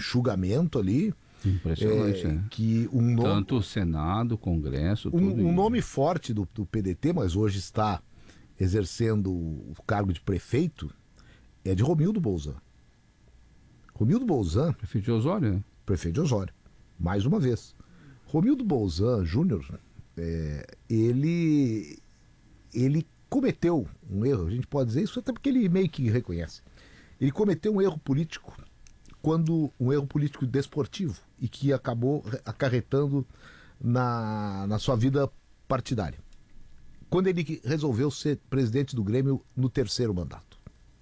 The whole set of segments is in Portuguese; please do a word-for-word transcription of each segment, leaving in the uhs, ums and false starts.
enxugamento ali. Impressionante, é, né? Que um nome, Tanto o Senado, o Congresso, um, tudo. um nome forte do, do P D T, mas hoje está exercendo o cargo de prefeito, é de Romildo Bolzan. Romildo Bolzan, Prefeito de Osório, né? prefeito de Osório, mais uma vez. Romildo Bolzan Júnior, é, ele, ele cometeu um erro, a gente pode dizer isso até porque ele meio que reconhece. Ele cometeu um erro político, quando um erro político desportivo, e que acabou acarretando na, na sua vida partidária. Quando ele resolveu ser presidente do Grêmio no terceiro mandato.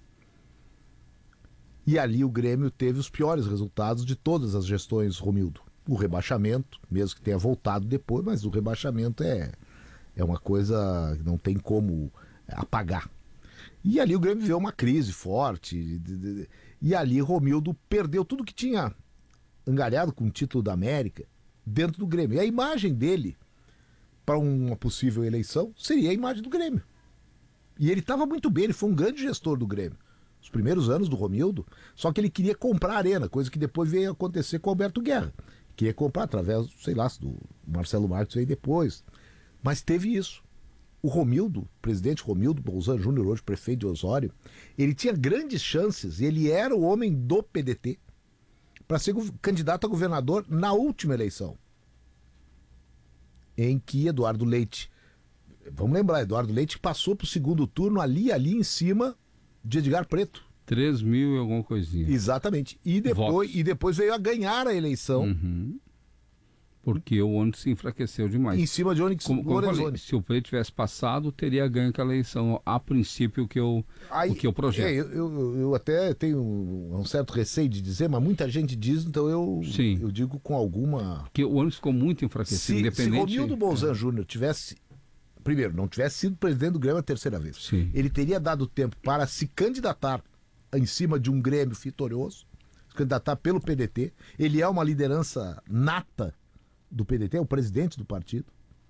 E ali o Grêmio teve os piores resultados de todas as gestões Romildo. O rebaixamento, mesmo que tenha voltado depois, mas o rebaixamento é, é uma coisa que não tem como apagar. E ali o Grêmio viveu uma crise forte, e ali Romildo perdeu tudo que tinha angariado com o título da América dentro do Grêmio. E a imagem dele para uma possível eleição seria a imagem do Grêmio. E ele estava muito bem, ele foi um grande gestor do Grêmio. Os primeiros anos do Romildo, só que ele queria comprar a Arena, coisa que depois veio acontecer com o Alberto Guerra. Queria comprar através, sei lá, do Marcelo Marques aí depois. Mas teve isso. O Romildo, presidente Romildo Bolzan Júnior, hoje prefeito de Osório, ele tinha grandes chances, ele era o homem do P D T para ser candidato a governador na última eleição, em que Eduardo Leite, vamos lembrar, Eduardo Leite passou para o segundo turno ali, ali em cima de Edgar Preto. três mil e alguma coisinha. Exatamente. E depois, e depois veio a ganhar a eleição. Uhum. Porque o Onyx se enfraqueceu demais. Em cima de Onyx como, como Lorenzoni. falei, se o Preto tivesse passado, teria ganho aquela eleição. A princípio, o que eu, Aí, o que eu projeto. É, eu, eu, eu até tenho um certo receio de dizer, mas muita gente diz, então eu, Sim. eu digo com alguma... Porque o Onyx ficou muito enfraquecido, Se, independente... se Romildo Bolzan é. Júnior tivesse, primeiro, não tivesse sido presidente do Grêmio a terceira vez, Sim. ele teria dado tempo para se candidatar em cima de um Grêmio vitorioso, se candidatar pelo P D T. Ele é uma liderança nata do P D T, é o presidente do partido.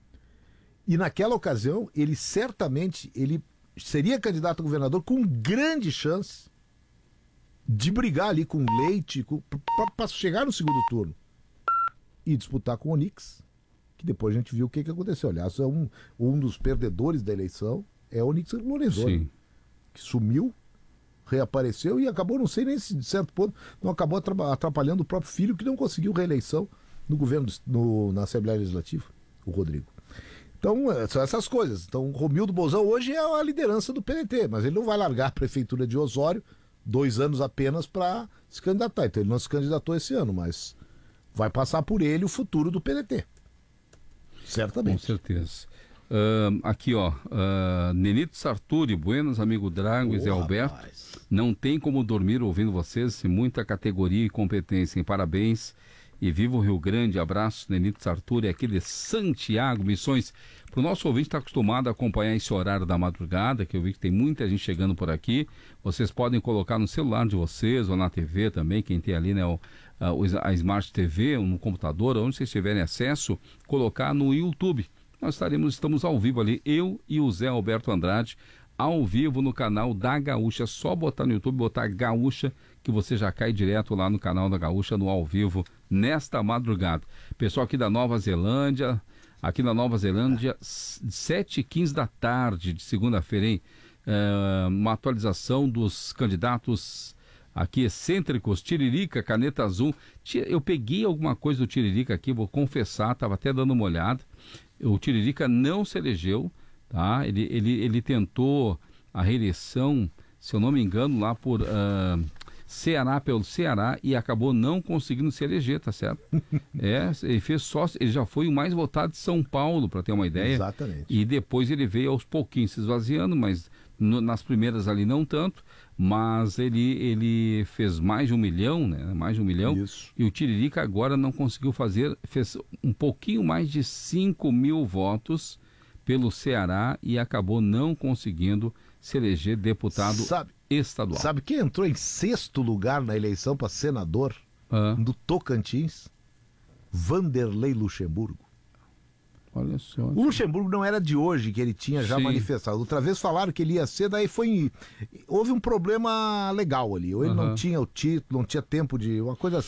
E naquela ocasião, ele certamente ele seria candidato a governador com grande chance de brigar ali com Leite, para chegar no segundo turno e disputar com o Onyx, que depois a gente viu o que, que aconteceu. Aliás, é um, um dos perdedores da eleição é o Onyx Lorenzoni, Sim. que sumiu, reapareceu e acabou, não sei nem se de certo ponto, não acabou atrapalhando o próprio filho, que não conseguiu reeleição no governo, no, na Assembleia Legislativa, o Rodrigo. Então, são essas coisas. Então, Romildo Bolzan hoje é a liderança do P D T, mas ele não vai largar a prefeitura de Osório, dois anos apenas, para se candidatar. Então, ele não se candidatou esse ano, mas vai passar por ele o futuro do P D T. Certamente. Com certeza. Uh, aqui, ó, uh, Nenito Sarturi, buenas, amigo Drago e Zé Alberto. Rapaz. Não tem como dormir ouvindo vocês, muita categoria e competência. Parabéns e viva o Rio Grande. Abraço, Nenito Sarturi, aqui de Santiago, Missões. Para o nosso ouvinte estar acostumado a acompanhar esse horário da madrugada, que eu vi que tem muita gente chegando por aqui, vocês podem colocar no celular de vocês ou na T V também, quem tem ali, né, o, a, a Smart T V, ou no computador, onde vocês tiverem acesso, colocar no YouTube. Nós estaremos, estamos ao vivo ali, eu e o Zé Alberto Andrade, ao vivo no canal da Gaúcha. Só botar no YouTube, botar Gaúcha, que você já cai direto lá no canal da Gaúcha, no ao vivo, nesta madrugada. Pessoal aqui da Nova Zelândia, aqui na Nova Zelândia, sete e quinze da tarde de segunda-feira, hein? É, uma atualização dos candidatos aqui excêntricos, Tiririca, Caneta Azul. Eu peguei alguma coisa do Tiririca aqui, vou confessar, estava até dando uma olhada. O Tiririca não se elegeu, tá? Ele, ele, ele tentou a reeleição, se eu não me engano, lá por uh, Ceará, pelo Ceará, e acabou não conseguindo se eleger, tá certo? É, ele fez só, ele já foi o mais votado de São Paulo, para ter uma ideia. Exatamente. E depois ele veio aos pouquinhos se esvaziando, mas no, nas primeiras ali não tanto, mas ele, ele fez mais de um milhão, né? Mais de um milhão. Isso. E o Tiririca agora não conseguiu fazer, fez um pouquinho mais de cinco mil votos pelo Ceará e acabou não conseguindo se eleger deputado sabe, estadual. Sabe quem entrou em sexto lugar na eleição para senador ah. do Tocantins? Vanderlei Luxemburgo. Olha só. O Luxemburgo não era de hoje que ele tinha já Sim. manifestado. Outra vez falaram que ele ia ser, daí foi. Houve um problema legal ali. Ou ele Uhum. não tinha o título, não tinha tempo de. Uma coisa